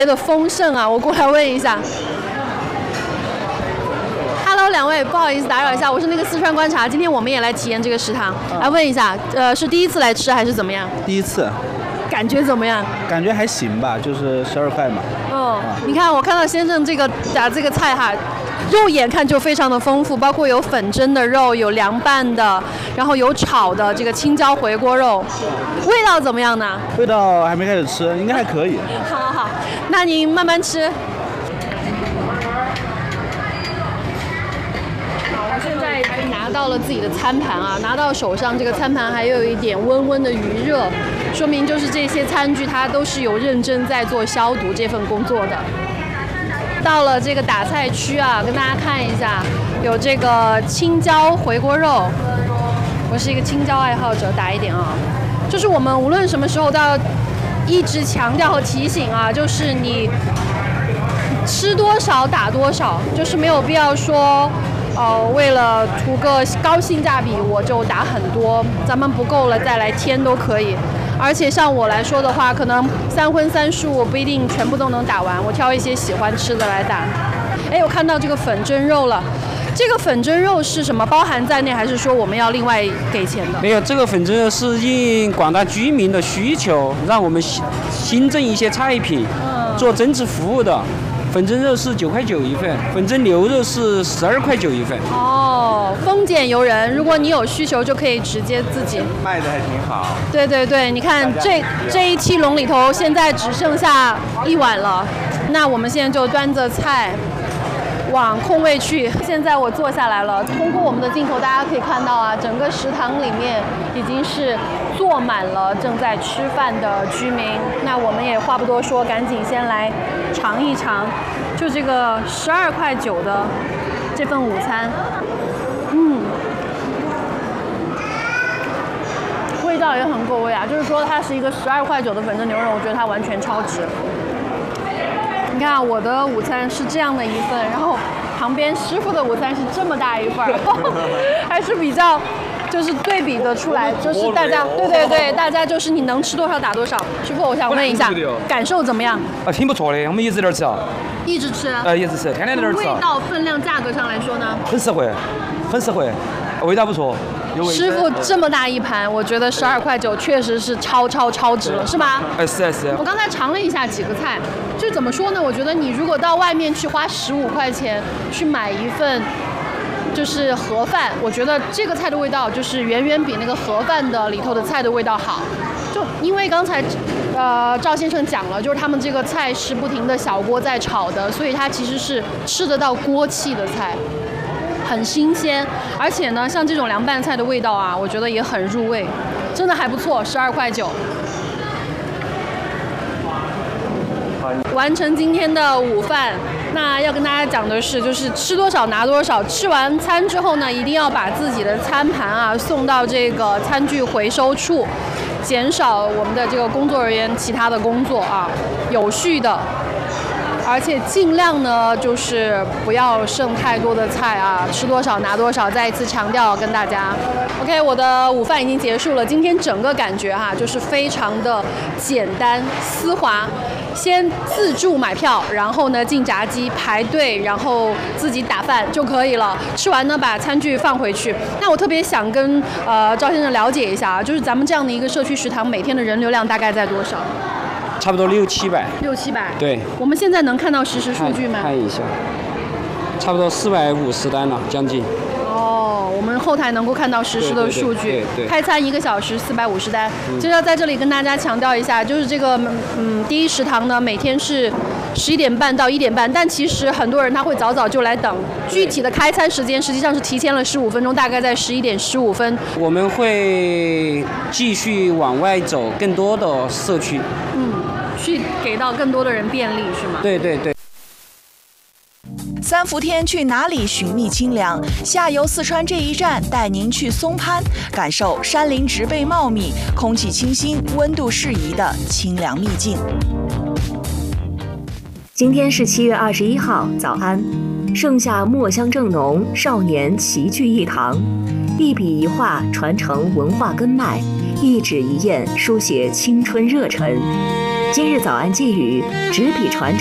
的丰盛啊！我过来问一下。Hello， 两位，不好意思打扰一下，我是那个四川观察，今天我们也来体验这个食堂，来问一下，是第一次来吃还是怎么样？ 第一次。 感觉怎么样？ 感觉还行吧，就是12块嘛。 你看，我看到先生这个菜哈，肉眼看就非常的丰富，包括有粉蒸的肉，有凉拌的，然后有炒的这个青椒回锅肉，味道怎么样呢？ 味道还没开始吃，应该还可以。 好，那您慢慢吃。现在已经拿到了自己的餐盘啊，拿到手上这个餐盘还有一点温温的余热，说明就是这些餐具它都是有认真在做消毒这份工作的。到了这个打菜区啊，跟大家看一下，有这个青椒回锅肉，我是一个青椒爱好者，打一点啊。就是我们无论什么时候都要一直强调和提醒啊，就是你吃多少打多少，就是没有必要说为了图个高性价比我就打很多，咱们不够了再来添都可以。而且像我来说的话，可能3荤3素我不一定全部都能打完，我挑一些喜欢吃的来打。我看到这个粉蒸肉了，这个粉蒸肉是什么包含在内，还是说我们要另外给钱的？ 没有，这个粉蒸肉是应广大居民的需求，让我们新增一些菜品，做增值服务的。粉蒸肉是9块9一份，粉蒸牛肉是12块9一份。 丰俭由人，如果你有需求就可以直接自己卖的还挺好。 对，你看这一屉笼里头现在只剩下1碗了，那我们现在就端着菜往空位去。现在我坐下来了，通过我们的镜头大家可以看到啊，整个食堂里面已经是坐满了正在吃饭的居民。那我们也话不多说，赶紧先来尝一尝，就这个12块9的这份午餐，味道也很够味啊。就是说它是一个12块9的粉蒸牛肉，我觉得它完全超值。你看我的午餐是这样的一份，然后旁边师傅的午餐是这么大一份，还是比较就是对比的出来，就是大家对，大家就是你能吃多少打多少。师傅，我想问一下，感受怎么样？ 挺不错的，我们一直在这儿吃啊。 一直吃？ 一直吃，天天在这儿吃。 味道、分量、价格上来说呢？ 很实惠，味道不错。 师傅这么大一盘，我觉得12块9确实是超值了，是吧？ 是。 我刚才尝了一下几个菜，就怎么说呢？我觉得你如果到外面去花15块钱去买一份就是盒饭，我觉得这个菜的味道就是远远比那个盒饭的里头的菜的味道好。就因为刚才赵先生讲了，就是他们这个菜是不停的小锅在炒的，所以它其实是吃得到锅气的菜。很新鲜，而且呢，像这种凉拌菜的味道啊，我觉得也很入味，真的还不错，12块9。完成今天的午饭，那要跟大家讲的是，就是吃多少拿多少。吃完餐之后呢，一定要把自己的餐盘啊送到这个餐具回收处，减少我们的这个工作人员其他的工作啊，有序的。而且尽量呢，就是不要剩太多的菜啊，吃多少拿多少。再一次强调跟大家 ，OK， 我的午饭已经结束了。今天整个感觉就是非常的简单丝滑。先自助买票，然后呢进闸机排队，然后自己打饭就可以了。吃完呢把餐具放回去。那我特别想跟赵先生了解一下，就是咱们这样的一个社区食堂，每天的人流量大概在多少？ 差不多600-700。 600-700。 对。 我们现在能看到实时数据吗？ 看一下，差不多450单了，将近。 我们后台能够看到实时的数据。 对。 开餐1个小时450单。就要在这里跟大家强调一下，就是这个第一食堂呢，每天是11点半到1点半，但其实很多人他会早就来等。具体的开餐时间实际上是提前了15分钟，大概在11点15分。 我们会继续往外走，更多的社区。 去给到更多的人便利，是吗？ 对。 3伏天去哪里寻觅清凉？下游四川这一站带您去松潘，感受山林植被茂密、空气清新、温度适宜的清凉秘境。 今天是7月21号，早安。盛夏墨香正浓，少年齐聚一堂，一笔一画传承文化根脉，一纸一砚书写青春热忱。 今日早安寄语，执笔传承。